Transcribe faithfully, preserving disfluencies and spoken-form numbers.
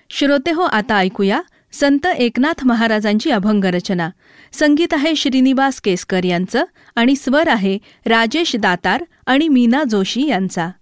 श्रोते हो, आता ऐकूया संत एकनाथ महाराजांची अभंग रचना. संगीत आहे श्रीनिवास केसकर यांचं आणि स्वर आहे राजेश दातार आणि मीना जोशी यांचा.